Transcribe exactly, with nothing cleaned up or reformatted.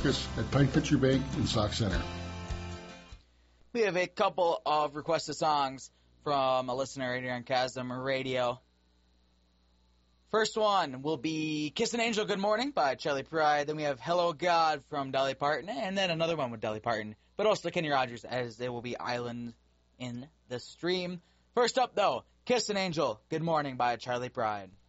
Marcus at Pine Picture Bank in Sauk Center. We have a couple of requested songs from a listener right here on Chasm Radio. First one will be Kiss an Angel, Good Morning by Charlie Pride. Then we have Hello God from Dolly Parton. And then another one with Dolly Parton, but also Kenny Rogers, as there will be Island in the Stream. First up, though, Kiss an Angel, Good Morning by Charlie Pride.